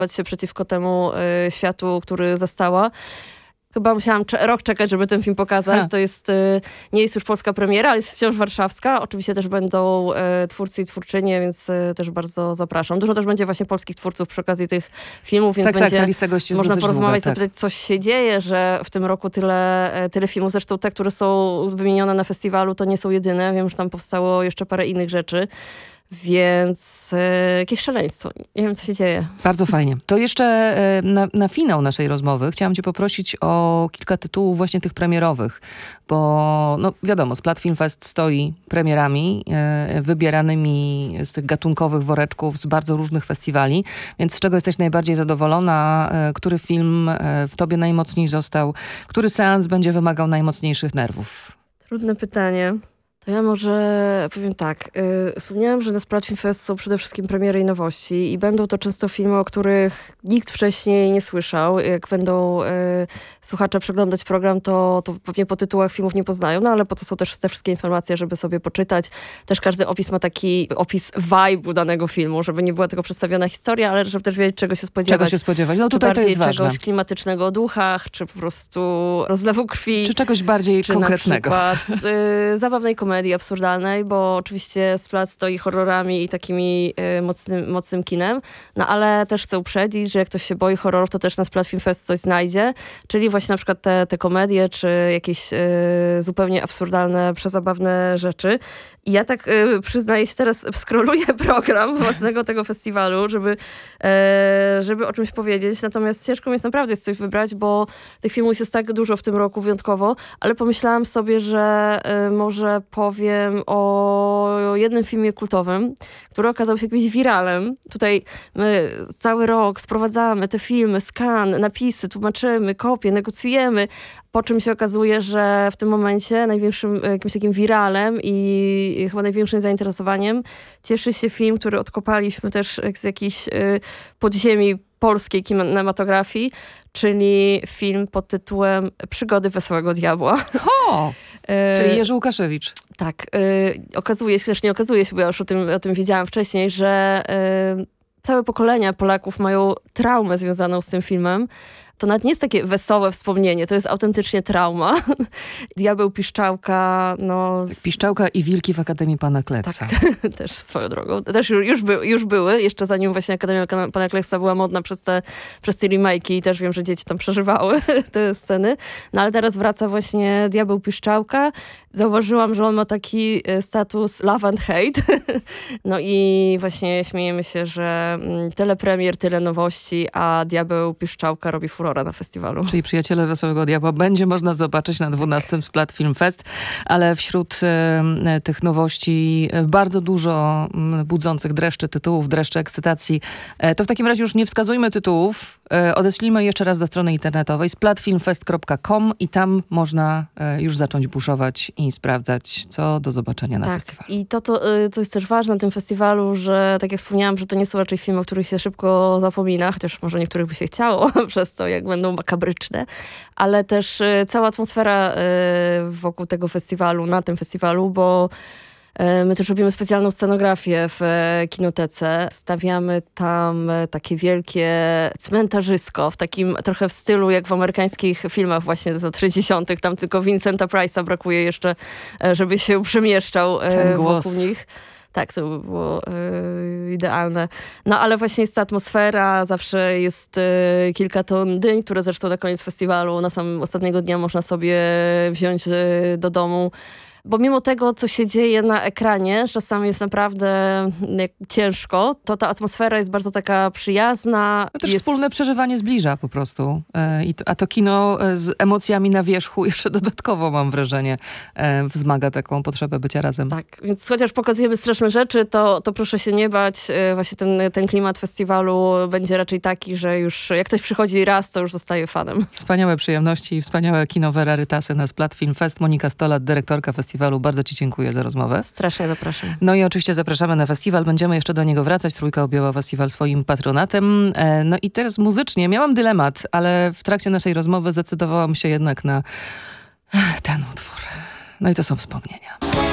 się przeciwko temu światu, który zastała. Chyba musiałam rok czekać, żeby ten film pokazać. To jest, nie jest już polska premiera, ale jest wciąż warszawska. Oczywiście też będą twórcy i twórczynie, więc też bardzo zapraszam. Dużo też będzie właśnie polskich twórców przy okazji tych filmów, więc będzie ta lista gości jest można porozmawiać, długa, zapytać, coś się dzieje, że w tym roku tyle filmów. Zresztą te, które są wymienione na festiwalu, to nie są jedyne. Wiem, że tam powstało jeszcze parę innych rzeczy. Więc jakieś szaleństwo. Nie wiem, co się dzieje. Bardzo fajnie. To jeszcze na finał naszej rozmowy chciałam cię poprosić o kilka tytułów właśnie tych premierowych, bo no wiadomo, Splat Film Fest stoi premierami wybieranymi z tych gatunkowych woreczków z bardzo różnych festiwali, więc z czego jesteś najbardziej zadowolona? Który film w tobie najmocniej został? Który seans będzie wymagał najmocniejszych nerwów? Trudne pytanie. To ja może powiem tak. Wspomniałam, że na Splat Film Fest są przede wszystkim premiery i nowości i będą to często filmy, o których nikt wcześniej nie słyszał. Jak będą słuchacze przeglądać program, to pewnie po tytułach filmów nie poznają, no ale po to są też te wszystkie informacje, żeby sobie poczytać. Też każdy opis ma taki opis vibe'u danego filmu, żeby nie była tylko przedstawiona historia, ale żeby też wiedzieć, czego się spodziewać. Czego się spodziewać? No tutaj to jest ważne. Czegoś klimatycznego o duchach, czy po prostu rozlewu krwi. Czy czegoś bardziej konkretnego. Na przykład zabawnej komedii absurdalnej, bo oczywiście Splat stoi horrorami i takimi mocnym kinem, no ale też chcę uprzedzić, że jak ktoś się boi horrorów, to też na Splat Film Fest coś znajdzie, czyli właśnie na przykład te komedie, czy jakieś zupełnie absurdalne, przezabawne rzeczy. I ja tak przyznaję się, teraz scrolluję program własnego tego festiwalu, żeby o czymś powiedzieć, natomiast ciężko mi jest naprawdę coś wybrać, bo tych filmów jest tak dużo w tym roku wyjątkowo, ale pomyślałam sobie, że może powiem o jednym filmie kultowym, który okazał się jakimś wiralem. Tutaj my cały rok sprowadzamy te filmy, skan, napisy, tłumaczymy, kopie, negocjujemy, po czym się okazuje, że w tym momencie największym jakimś takim wiralem i chyba największym zainteresowaniem cieszy się film, który odkopaliśmy też z jakiejś podziemi polskiej kinematografii, czyli film pod tytułem Przygody Wesołego Diabła. Czyli Jerzy Łukaszewicz. Tak. Okazuje się, też nie okazuje się, bo ja już o tym wiedziałam wcześniej, że całe pokolenia Polaków mają traumę związaną z tym filmem. To nawet nie jest takie wesołe wspomnienie, to jest autentycznie trauma. Diabeł, Piszczałka, Piszczałka i Wilki w Akademii Pana Kleksa. Tak, też swoją drogą. Też już były, jeszcze zanim właśnie Akademia Pana Kleksa była modna przez te remake'i i też wiem, że dzieci tam przeżywały te sceny. No ale teraz wraca właśnie Diabeł, Piszczałka. Zauważyłam, że on ma taki status love and hate. No i właśnie śmiejemy się, że tyle premier, tyle nowości, a Diabeł, Piszczałka robi furorę na festiwalu. Czyli Przyjaciele Wesołego Diabła będzie można zobaczyć na 12. Splat Film Fest, ale wśród tych nowości bardzo dużo budzących dreszcze tytułów, dreszcze ekscytacji. To w takim razie już nie wskazujmy tytułów, odeślijmy jeszcze raz do strony internetowej splatfilmfest.com i tam można już zacząć buszować i sprawdzać, co do zobaczenia na festiwalu. I to jest też ważne na tym festiwalu, że tak jak wspomniałam, że to nie są raczej filmy, o których się szybko zapomina, chociaż może niektórych by się chciało przez to, jak będą makabryczne, ale też cała atmosfera wokół tego festiwalu, na tym festiwalu, bo my też robimy specjalną scenografię w kinotece. Stawiamy tam takie wielkie cmentarzysko, w takim trochę w stylu jak w amerykańskich filmach właśnie z lat 60. Tam tylko Vincenta Price'a brakuje jeszcze, żeby się przemieszczał wokół nich. Tak, to by było idealne. No ale właśnie jest ta atmosfera, zawsze jest kilka ton dyń, które zresztą na koniec festiwalu, na samym ostatniego dnia można sobie wziąć do domu. Bo mimo tego, co się dzieje na ekranie, czasami jest naprawdę ciężko, to ta atmosfera jest bardzo taka przyjazna. No też wspólne przeżywanie zbliża po prostu. A to kino z emocjami na wierzchu jeszcze dodatkowo, mam wrażenie, wzmaga taką potrzebę bycia razem. Tak, więc chociaż pokazujemy straszne rzeczy, to proszę się nie bać. Właśnie ten klimat festiwalu będzie raczej taki, że już jak ktoś przychodzi raz, to już zostaje fanem. Wspaniałe przyjemności i wspaniałe kinowe rarytasy na Splat Film Fest. Monika Stolat, dyrektorka festiwalu. Bardzo ci dziękuję za rozmowę. Strasznie zapraszam. No i oczywiście zapraszamy na festiwal. Będziemy jeszcze do niego wracać. Trójka objęła festiwal swoim patronatem. No i teraz muzycznie. Miałam dylemat, ale w trakcie naszej rozmowy zdecydowałam się jednak na ten utwór. No i to są wspomnienia.